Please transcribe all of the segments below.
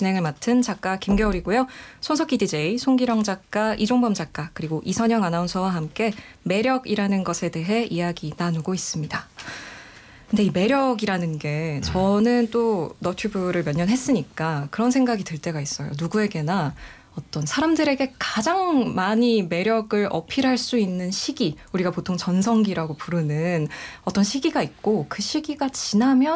진행을 맡은 작가 김겨울이고요. 손석희 DJ, 송기령 작가, 이종범 작가 그리고 이선영 아나운서와 함께 매력이라는 것에 대해 이야기 나누고 있습니다. 근데 이 매력이라는 게 저는 또 너튜브를 몇 년 했으니까 그런 생각이 들 때가 있어요. 누구에게나 어떤 사람들에게 가장 많이 매력을 어필할 수 있는 시기, 우리가 보통 전성기라고 부르는 어떤 시기가 있고 그 시기가 지나면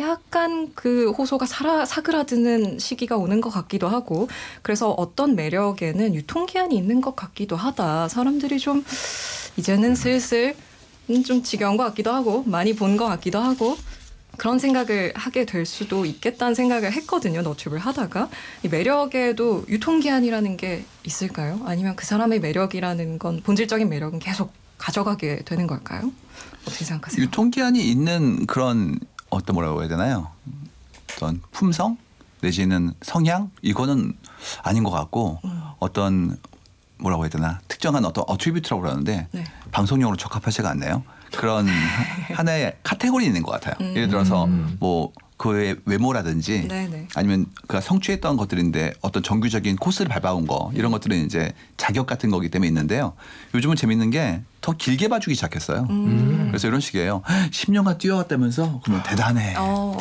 약간 그 호소가 사그라드는 시기가 오는 것 같기도 하고 그래서 어떤 매력에는 유통기한이 있는 것 같기도 하다. 사람들이 좀 이제는 슬슬 좀 지겨운 것 같기도 하고 많이 본 것 같기도 하고 그런 생각을 하게 될 수도 있겠다는 생각을 했거든요. 너튜브를 하다가. 이 매력에도 유통기한이라는 게 있을까요? 아니면 그 사람의 매력이라는 건 본질적인 매력은 계속 가져가게 되는 걸까요? 어떻게 생각하세요? 유통기한이 있는 그런 어떤 뭐라고 해야 되나요? 어떤 품성 내지는 성향 이거는 아닌 것 같고 어떤 뭐라고 해야 되나 특정한 어떤 어트리뷰트라고 그러는데 네. 방송용으로 적합하지가 않네요. 그런 하나의 카테고리 있는 것 같아요. 예를 들어서 뭐 그의 외모라든지 네네. 아니면 그가 성취했던 것들인데 어떤 정규적인 코스를 밟아온 거 이런 것들은 이제 자격 같은 거기 때문에 있는데요. 요즘은 재밌는 게 더 길게 봐주기 시작했어요. 그래서 이런 식이에요. 10년간 뛰어왔다면서 그러면 대단해.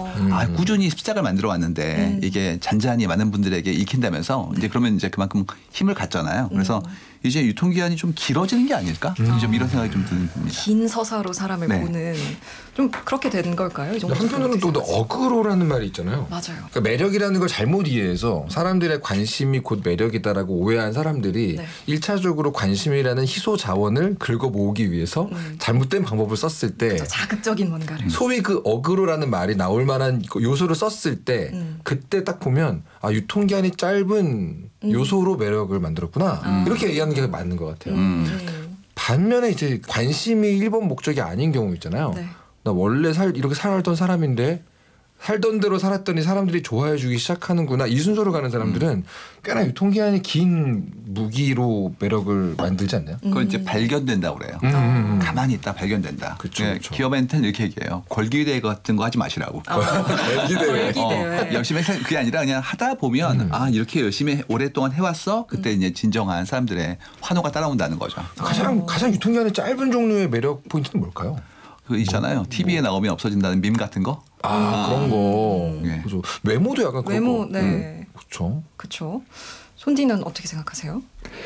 꾸준히 습작을 만들어 왔는데 이게 잔잔히 많은 분들에게 읽힌다면서 이제 그러면 이제 그만큼 힘을 갖잖아요. 그래서 이제 유통기한이 좀 길어지는 게 아닐까? 좀 이런 생각이 좀 듭니다. 긴 서사로 사람을 네. 보는 좀 그렇게 되는 걸까요? 한편으로는 또 어그로라는 말이 있잖아요. 맞아요. 그러니까 매력이라는 걸 잘못 이해해서 사람들의 관심이 곧 매력이다라고 오해한 사람들이 네. 1차적으로 관심이라는 희소 자원을 긁어 모으기 위해서 잘못된 방법을 썼을 때 그렇죠. 자극적인 뭔가를 소위 그 어그로라는 말이 나올 만한 요소를 썼을 때 그때 딱 보면 아 유통기한이 짧은 요소로 매력을 만들었구나 이렇게 얘기하는 게 맞는 것 같아요. 반면에 이제 관심이 1번 목적이 아닌 경우 있잖아요. 네. 나 원래 이렇게 살았던 사람인데 살던 대로 살았더니 사람들이 좋아해 주기 시작하는구나 이 순서로 가는 사람들은 꽤나 유통기한이 긴 무기로 매력을 만들지 않나요? 그건 이제 발견된다고 그래요. 가만히 있다 발견된다. 그쵸, 네, 그쵸. 기업한테는 이렇게 얘기해요. 걸기대회 같은 거 하지 마시라고. 걸기대회. 열심히 그게 아니라 그냥 하다 보면 아 이렇게 열심히 오랫동안 해왔어. 그때 이제 진정한 사람들의 환호가 따라온다는 거죠. 가장 유통기한이 짧은 종류의 매력 포인트는 뭘까요? 그 있잖아요. TV에 나오면 없어진다는 밈 같은 거. 그런 거. 네. 그죠. 외모도 약간 그런 외모, 거. 네. 그렇죠. 그렇죠. 손디는 어떻게 생각하세요?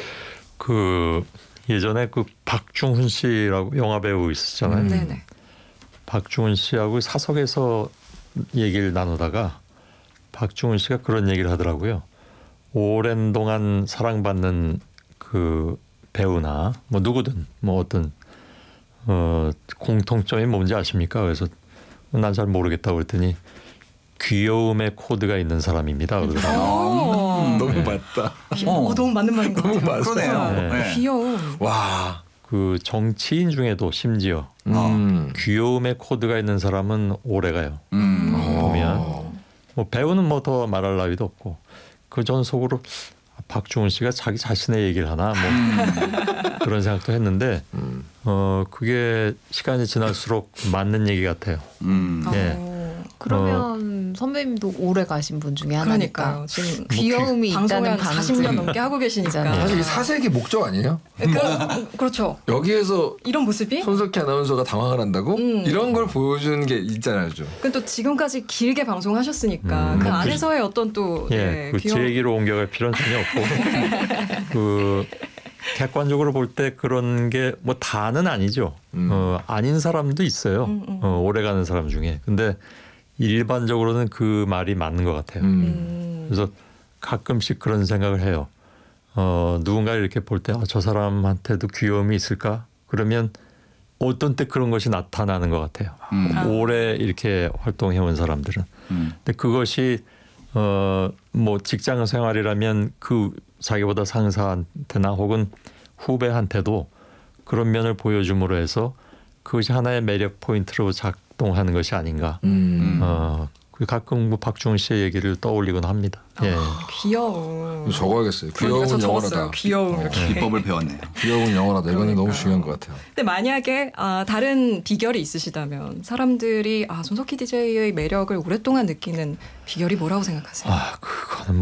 그 예전에 그 박중훈 씨라고 영화 배우 있었잖아요. 네네. 박중훈 씨하고 사석에서 얘기를 나누다가 박중훈 씨가 그런 얘기를 하더라고요. 오랜 동안 사랑받는 그 배우나 뭐 누구든 뭐 어떤 공통점이 뭔지 아십니까? 그래서 난 잘 모르겠다고 그랬더니 귀여움의 코드가 있는 사람입니다. 너무 맞다. 너무 맞는 말인 것 같아요. 너무 그러네요. 네. 귀여움. 와. 그 정치인 중에도 심지어 귀여움의 코드가 있는 사람은 오래가요. 보면 뭐 배우는 뭐 더 말할 나위도 없고 그 전 속으로 박중훈 씨가 자기 자신의 얘기를 하나 뭐 그런 생각도 했는데 그게 시간이 지날수록 맞는 얘기 같아요. 네. 그러면 선배님도 오래 가신 분 중에 하나니까 그러니까요. 지금 귀여움이 있다는 방송을 40년 넘게 하고 계시니까. 사실 이게 사색의 목적 아니에요? 그렇죠. 여기에서 이런 모습이 손석희 아나운서가 당황을 한다고? 이런 걸 보여주는 게 있잖아요. 좀. 근데 또 지금까지 길게 방송하셨으니까 그 안에서의 어떤 또 그 제 얘기로 옮겨갈 필요는 전혀 없고 그 객관적으로 볼 때 그런 게 뭐 다는 아니죠. 아닌 사람도 있어요. 오래가는 사람 중에. 근데 일반적으로는 그 말이 맞는 것 같아요. 그래서 가끔씩 그런 생각을 해요. 누군가를 이렇게 볼 때 저 사람한테도 귀여움이 있을까? 그러면 어떤 때 그런 것이 나타나는 것 같아요. 오래 이렇게 활동해온 사람들은. 근데 그것이 뭐 직장 생활이라면 그 자기보다 상사한테나 혹은 후배한테도 그런 면을 보여줌으로 해서 그것이 하나의 매력 포인트로 작동하는 것이 아닌가. 가끔 뭐 박중훈 씨의 얘기를 떠올리곤 합니다. 예. 귀여움. 적어야겠어요. 귀여움은 영원하다. 귀여움 이렇게. 비법을 배웠네요. 귀여움은 영원하다. 이거는 너무 중요한 것 같아요. 근데 만약에 다른 비결이 있으시다면 사람들이 손석희 DJ의 매력을 오랫동안 느끼는 비결이 뭐라고 생각하세요? 그거는